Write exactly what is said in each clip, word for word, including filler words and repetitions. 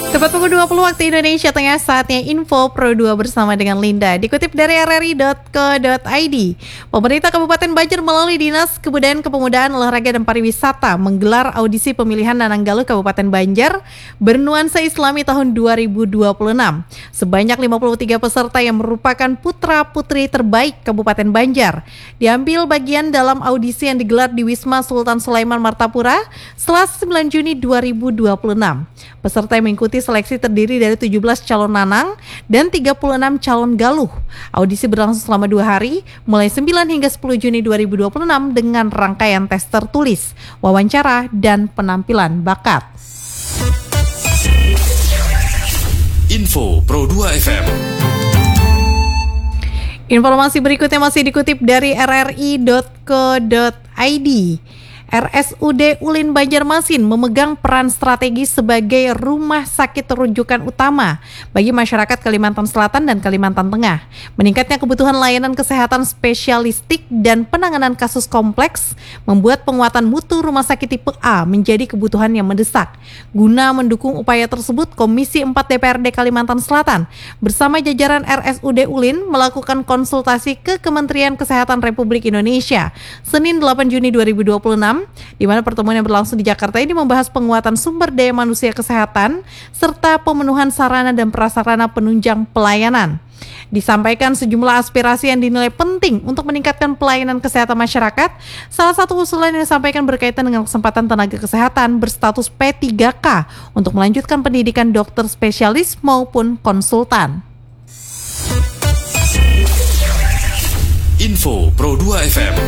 Tepat pukul dua puluh waktu Indonesia Tengah, saatnya Info Pro dua bersama dengan Linda. Dikutip dari r r i dot co dot i d, pemerintah Kabupaten Banjar melalui Dinas Kebudayaan, Kepemudaan, Olahraga dan Pariwisata menggelar audisi pemilihan Nananggaluh Kabupaten Banjar bernuansa Islami tahun dua ribu dua puluh enam. Sebanyak lima puluh tiga peserta yang merupakan putra-putri terbaik Kabupaten Banjar diambil bagian dalam audisi yang digelar di Wisma Sultan Sulaiman Martapura Selasa sembilan Juni dua ribu dua puluh enam. Peserta yang mengikuti seleksi terdiri dari tujuh belas calon nanang dan tiga puluh enam calon galuh. Audisi berlangsung selama dua hari, mulai sembilan hingga sepuluh Juni dua ribu dua puluh enam dengan rangkaian tes tertulis, wawancara, dan penampilan bakat. Info Pro dua F M. Informasi berikutnya masih dikutip dari r r i dot co dot i d. R S U D Ulin Banjarmasin memegang peran strategis sebagai rumah sakit rujukan utama bagi masyarakat Kalimantan Selatan dan Kalimantan Tengah. Meningkatnya kebutuhan layanan kesehatan spesialistik dan penanganan kasus kompleks membuat penguatan mutu rumah sakit tipe A menjadi kebutuhan yang mendesak. Guna mendukung upaya tersebut, Komisi empat D P R D Kalimantan Selatan bersama jajaran R S U D Ulin melakukan konsultasi ke Kementerian Kesehatan Republik Indonesia Senin delapan Juni dua ribu dua puluh enam, di mana pertemuan yang berlangsung di Jakarta ini membahas penguatan sumber daya manusia kesehatan serta pemenuhan sarana dan prasarana penunjang pelayanan. Disampaikan sejumlah aspirasi yang dinilai penting untuk meningkatkan pelayanan kesehatan masyarakat. Salah satu usulan yang disampaikan berkaitan dengan kesempatan tenaga kesehatan berstatus P tiga K untuk melanjutkan pendidikan dokter spesialis maupun konsultan. Info Pro dua F M.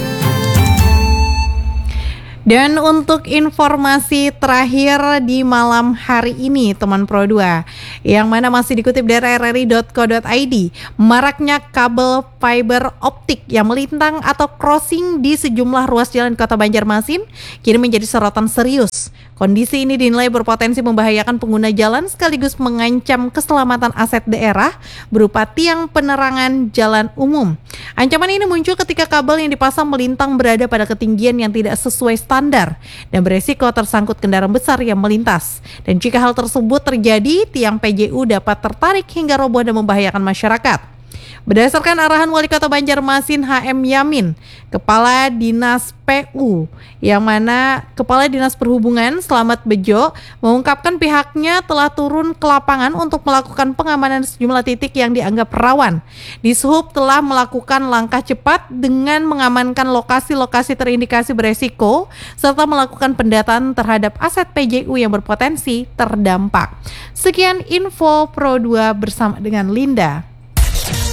Dan untuk informasi terakhir di malam hari ini, teman Pro dua, yang mana masih dikutip dari r r i dot co dot i d, maraknya kabel fiber optik yang melintang atau crossing di sejumlah ruas jalan Kota Banjarmasin kini menjadi sorotan serius. Kondisi ini dinilai berpotensi membahayakan pengguna jalan sekaligus mengancam keselamatan aset daerah berupa tiang penerangan jalan umum. Ancaman ini muncul ketika kabel yang dipasang melintang berada pada ketinggian yang tidak sesuai standar dan beresiko tersangkut kendaraan besar yang melintas. Dan jika hal tersebut terjadi, tiang P J U dapat tertarik hingga roboh dan membahayakan masyarakat. Berdasarkan arahan Wali Kota Banjarmasin H M Yamin, Kepala Dinas P U, yang mana Kepala Dinas Perhubungan Slamet Bejo mengungkapkan pihaknya telah turun ke lapangan untuk melakukan pengamanan sejumlah titik yang dianggap rawan. Dishub telah melakukan langkah cepat dengan mengamankan lokasi-lokasi terindikasi beresiko serta melakukan pendataan terhadap aset P J U yang berpotensi terdampak. Sekian Info Pro dua bersama dengan Linda.